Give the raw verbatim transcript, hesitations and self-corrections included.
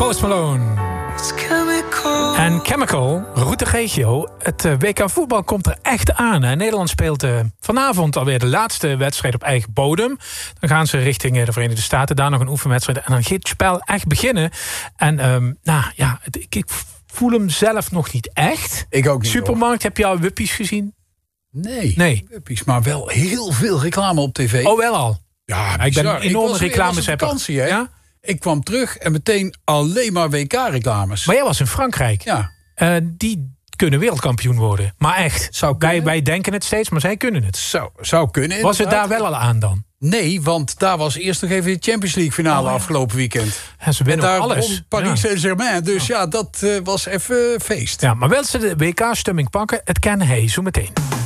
Post Malone. En Chemical, Route Regio. Het uh, W K voetbal komt er echt aan. Hè. Nederland speelt uh, vanavond alweer de laatste wedstrijd op eigen bodem. Dan gaan ze richting uh, de Verenigde Staten. Daar nog een oefenwedstrijd. En dan gaat het spel echt beginnen. En um, nou ja, het, ik, ik voel hem zelf nog niet echt. Ik ook niet. Supermarkt, hoor. Heb je al wuppies gezien? Nee, nee. Wuppies, maar wel heel veel reclame op tv. Oh, wel al? Ja, ja ik ben een enorme reclames heb. vakantie, hè? Ja? Ik kwam terug en meteen alleen maar W K-reclames. Maar jij was in Frankrijk. Ja. Uh, die kunnen wereldkampioen worden. Maar echt, zou wij, wij denken het steeds, maar zij kunnen het. Zou, zou kunnen. Was het daar wel al aan dan? Nee, want daar was eerst nog even de Champions League finale oh, ja. afgelopen weekend. En ze winnen alles. Paris ja. Saint-Germain. Dus ja, ja dat uh, was even feest. Ja, maar wel ze de W K-stemming pakken, het kan hij zo meteen.